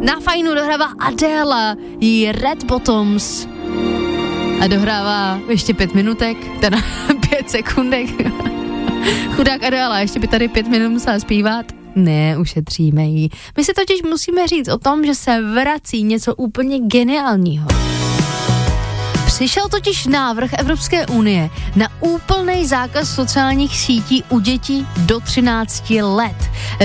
Na Fajnu dohrává Adele, jí Red Bottoms. A dohrává ještě 5 minutek, teda 5 sekundek. Chudák Adele, ještě by tady 5 minut musela zpívat. Ne, ušetříme jí. My si totiž musíme říct o tom, že se vrací něco úplně geniálního. Přišel totiž návrh Evropské unie na úplný zákaz sociálních sítí u dětí do 13 let.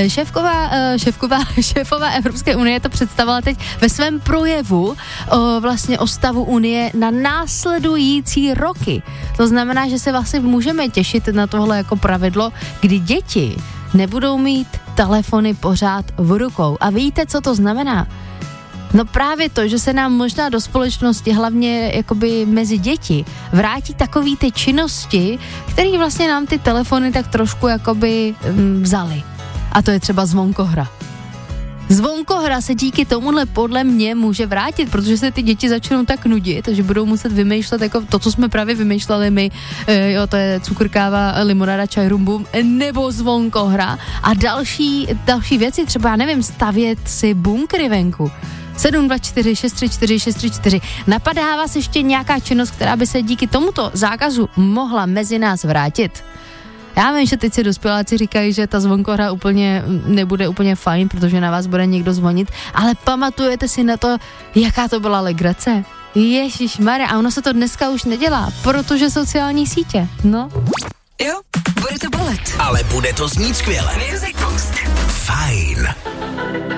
Šéfová Evropské unie to představila teď ve svém projevu o stavu unie na následující roky. To znamená, že se vlastně můžeme těšit na tohle jako pravidlo, kdy děti nebudou mít telefony pořád v rukou. A víte, co to znamená? No právě to, že se nám možná do společnosti, hlavně jakoby mezi děti, vrátí takový ty činnosti, které vlastně nám ty telefony tak trošku jakoby vzaly. A to je třeba zvonkohra. Zvonkohra se díky tomuhle podle mě může vrátit, protože se ty děti začnou tak nudit, že budou muset vymýšlet jako to, co jsme právě vymýšleli my, to je cukrkáva, limonáda, čaj, rum bum, nebo zvonkohra a další věci, třeba, já nevím, stavět si bunkry venku. 724 634 634. Napadá vás ještě nějaká činnost, která by se díky tomuto zákazu mohla mezi nás vrátit? Já vím, že teď si dospěláci říkají, že ta zvonkohra úplně nebude úplně fajn, protože na vás bude někdo zvonit, ale pamatujete si na to, jaká to byla legrace? Ježišmarja, a ono se to dneska už nedělá, protože sociální sítě, no. Jo, bude to bolet. Ale bude to znít skvěle. Music Box. Fajn.